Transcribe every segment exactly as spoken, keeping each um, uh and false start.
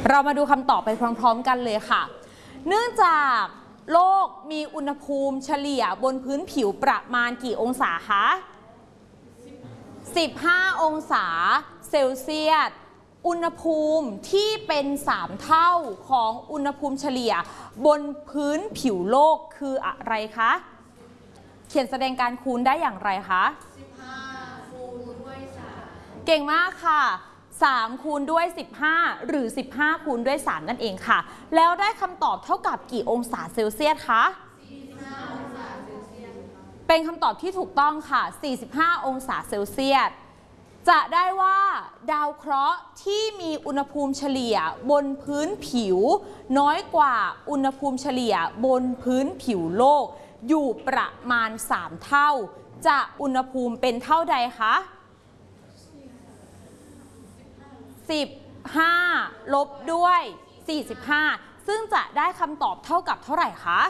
เรามาดูคำตอบไปพร้อมๆกันเลยค่ะเนื่องจากโลกมีอุณหภูมิเฉลี่ยบนพื้นผิวประมาณกี่องศาคะสิบห้าองศาเซลเซียสอุณหภูมิที่เป็นสามเท่าของอุณหภูมิเฉลี่ยบนพื้นผิวโลกคืออะไรคะเขียนแสดงการคูณได้อย่างไรคะสิบห้าคูณด้วยสามเก่งมากค่ะสามคูณด้วยสิบห้าหรือสิบห้าคูณด้วยสามนั่นเองค่ะแล้วได้คำตอบเท่ากับกี่องศาเซลเซียสคะสี่สิบห้าองศาเซลเซียสเป็นคำตอบที่ถูกต้องค่ะสี่สิบห้าองศาเซลเซียสจะได้ว่าดาวเคราะห์ที่มีอุณหภูมิเฉลี่ยบนพื้นผิวน้อยกว่าอุณหภูมิเฉลี่ยบนพื้นผิวโลกอยู่ประมาณสามเท่าจะอุณหภูมิเป็นเท่าใดคะสิบห้าลบด้วยสี่สิบห้าซึ่งจะได้คำตอบเท่ากับเท่าไหร่คะ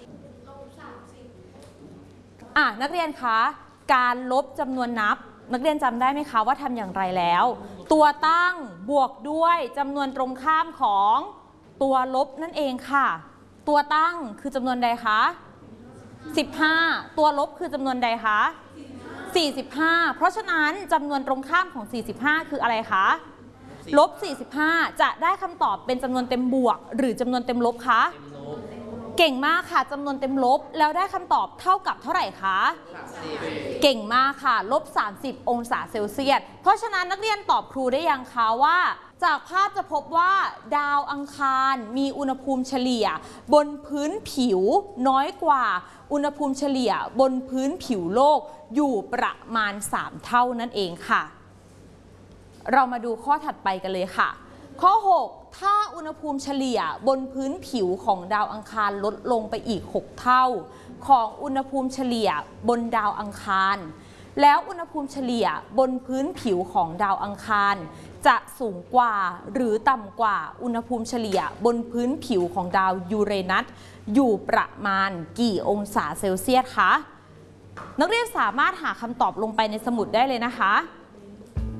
อ่ะนักเรียนคะการลบจำนวนนับนักเรียนจำได้ไหมคะว่าทำอย่างไรแล้วตัวตั้งบวกด้วยจำนวนตรงข้ามของตัวลบนั่นเองค่ะตัวตั้งคือจำนวนใดคะสิบห้าตัวลบคือจำนวนใดคะสี่สิบห้าเพราะฉะนั้นจำนวนตรงข้ามของสี่สิบห้าคืออะไรคะลบสี่สิบห้าจะได้คำตอบเป็นจำนวนเต็มบวกหรือจำนวนเต็มลบคะเก่งมากค่ะจำนวนเต็มลบแล้วได้คำตอบเท่ากับเท่าไหร่คะเก่งมากค่ะลบสามสิบองศาเซลเซียสเพราะฉะนั้นนักเรียนตอบครูได้ยังคะว่าจากภาพจะพบว่าดาวอังคารมีอุณหภูมิเฉลี่ยบนพื้นผิวน้อยกว่าอุณหภูมิเฉลี่ยบนพื้นผิวโลกอยู่ประมาณสามเท่านั่นเองค่ะเรามาดูข้อถัดไปกันเลยค่ะข้อหกถ้าอุณหภูมิเฉลี่ยบนพื้นผิวของดาวอังคารลดลงไปอีกหกเท่าของอุณหภูมิเฉลี่ยบนดาวอังคารแล้วอุณหภูมิเฉลี่ยบนพื้นผิวของดาวอังคารจะสูงกว่าหรือต่ำกว่าอุณหภูมิเฉลี่ยบนพื้นผิวของดาวยูเรนัสอยู่ประมาณกี่องศาเซลเซียสคะนักเรียนสามารถหาคำตอบลงไปในสมุดได้เลยนะคะ